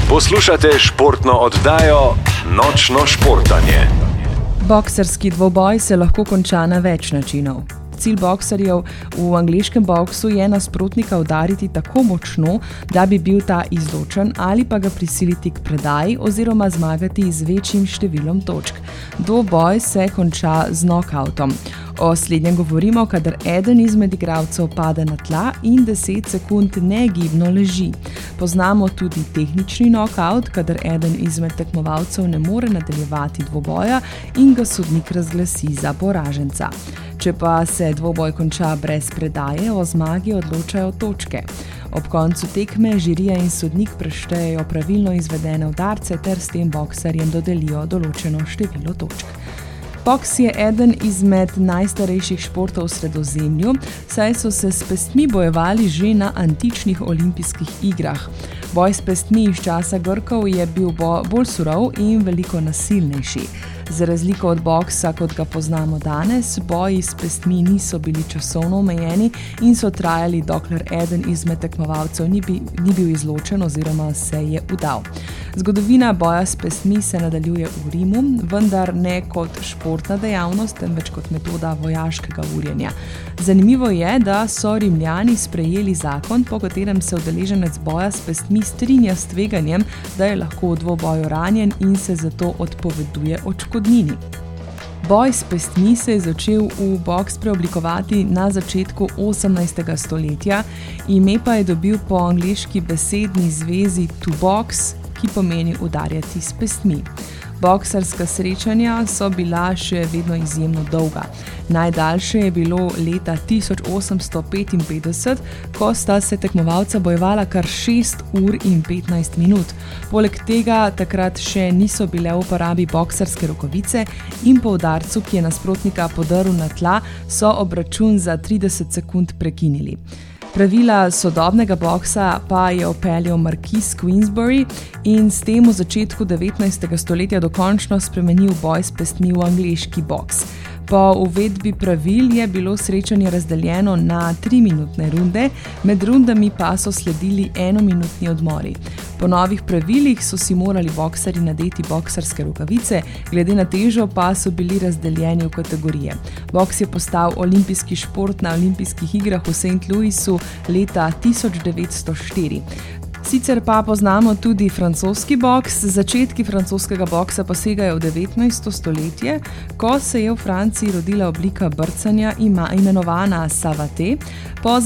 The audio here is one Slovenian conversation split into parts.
Poslušate športno oddajo Nočno športanje. Boksarski dvoboj se lahko konča na več načinov. Cilj boksarjev v angleškem boksu je nasprotnika udariti tako močno, da bi bil ta izločen ali pa ga prisiliti k predaji oziroma zmagati z večjim številom točk. Dvoboj se konča z nokautom. O slednjem govorimo, kadar eden izmed igralcev pade na tla in 10 sekund negibno leži. Poznamo tudi tehnični nokaut, kadar eden izmed tekmovalcev ne more nadaljevati dvoboja in ga sodnik razglasi za poraženca. Če pa se dvoboj konča brez predaje, o zmagi odločajo točke. Ob koncu tekme žirija in sodnik preštejejo pravilno izvedene udarce ter s tem boksarjem dodelijo določeno število točk. Boks je eden izmed najstarejših športov v Sredozemlju, saj so se s pestmi bojevali že na antičnih olimpijskih igrah. Boj s pestmi iz časa Grkov je bil bolj surov in veliko nasilnejši. Za razliko od boksa, kot ga poznamo danes, boji s pestmi niso bili časovno omejeni in so trajali, dokler eden izmed tekmovalcev ni bil izločen oziroma se je udal. Zgodovina boja s pestmi se nadaljuje v Rimu, vendar ne kot športna dejavnost, temveč kot metoda vojaškega urjenja. Zanimivo je, da so Rimljani sprejeli zakon, po katerem se udeleženec boja s pestmi strinja s tveganjem, da je lahko v dvoboju ranjen in se zato odpoveduje odškodnini. Boj s pestmi se je začel v boks preoblikovati na začetku 18. stoletja, ime pa je dobil po angleški besedni zvezi to box, ki pomeni udarjati s pestmi. Boksarska srečanja so bila še vedno izjemno dolga. Najdaljše je bilo leta 1855, ko sta se tekmovalca bojevala kar 6 ur in 15 minut. Poleg tega takrat še niso bile v uporabi boksarske rokavice in po udarcu, ki je nasprotnika podrl na tla, so obračun za 30 sekund prekinili. Pravila sodobnega boksa pa je vpeljal Marquis Queensberry in s tem v začetku 19. stoletja dokončno spremenil boj s pestmi v angleški boks. Po uvedbi pravil je bilo srečanje razdeljeno na 3-minutne runde, med rundami pa so sledili 1-minutni odmori. Po novih pravilih so si morali boksarji nadeti boksarske rokavice, glede na težo pa so bili razdeljeni v kategorije. Boks je postal olimpijski šport na olimpijskih igrah v St. Louisu leta 1904. Sicer pa poznamo tudi francoski boks. Začetki francoskega boksa pa segajo v 19. stoletje, ko se je v Franciji rodila oblika brcanja imenovana savate. Po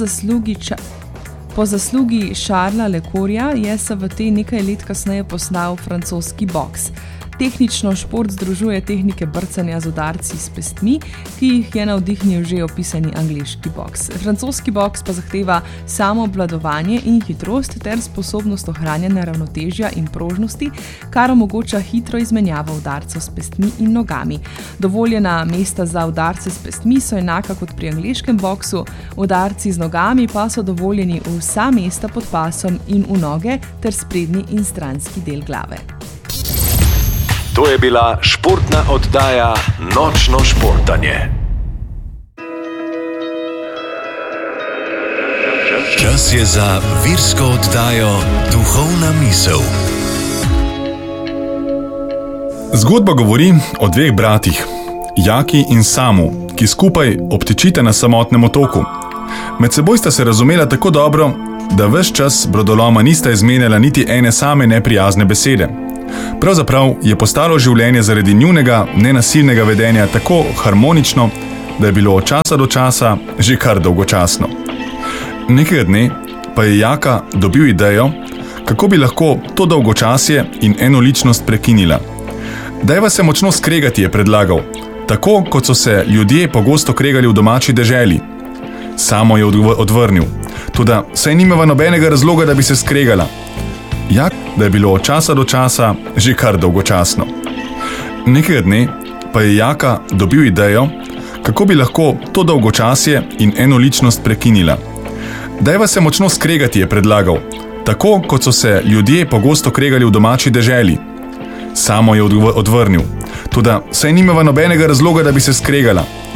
zaslugi Charlesa Leclerca je savate nekaj let kasneje postal francoski boks. Tehnično šport združuje tehnike brcanja z udarci s pestmi, ki jih je navdihnil že opisani angleški boks. Francoski boks pa zahteva samoobvladovanje in hitrost ter sposobnost ohranjanja ravnotežja in prožnosti, kar omogoča hitro izmenjavo udarcev s pestmi in nogami. Dovoljena mesta za udarce s pestmi so enaka kot pri angleškem boksu, udarci z nogami pa so dovoljeni v vsa mesta pod pasom in v noge ter sprednji in stranski del glave. To je bila športna oddaja Nočno športanje. Čas je za virsko oddajo Duhovna misel. Zgodba govori o dveh bratih, Jaki in Samu, ki skupaj obtičita na samotnem otoku. Med seboj sta se razumela tako dobro, da ves čas brodoloma nista izmenjala niti ene same neprijazne besede. Pravzaprav je postalo življenje zaradi njunega nenasilnega vedenja tako harmonično, da je bilo od časa do časa že kar dolgočasno. Nekega dne pa je Jaka dobil idejo, kako bi lahko to dolgočasje in enoličnost prekinila. Dajva se močno skregati, je predlagal, tako kot so se ljudje pogosto kregali v domači deželi. Samo je odvrnil, toda saj nimava nobenega razloga, da bi se skregala. Da je bilo od časa do časa že kar dolgočasno. Nekega dne pa je Jaka dobil idejo, kako bi lahko to dolgočasje in enoličnost prekinila. Dajva se močno skregati, je predlagal, tako kot so se ljudje pogosto kregali v domači deželi. Samo je odvrnil, toda saj nimava nobenega razloga, da bi se skregala.